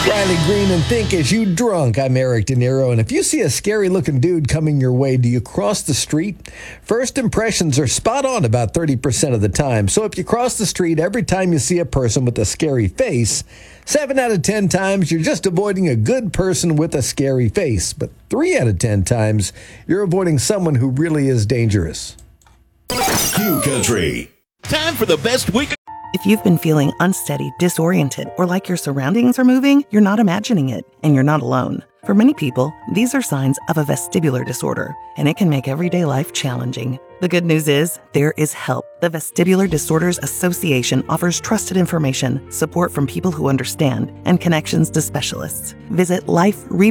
Riley Green and Think As You Drunk. I'm Eric De Niro, and if you see a scary-looking dude coming your way, do you cross the street? First impressions are spot on about 30% of the time, so if you cross the street every time you see a person with a scary face, 7 out of 10 times you're just avoiding a good person with a scary face, but 3 out of 10 times you're avoiding someone who really is dangerous. Q Country. Time for the best week. If you've been feeling unsteady, disoriented, or like your surroundings are moving, you're not imagining it, and you're not alone. For many people, these are signs of a vestibular disorder, and it can make everyday life challenging. The good news is, there is help. The Vestibular Disorders Association offers trusted information, support from people who understand, and connections to specialists. Visit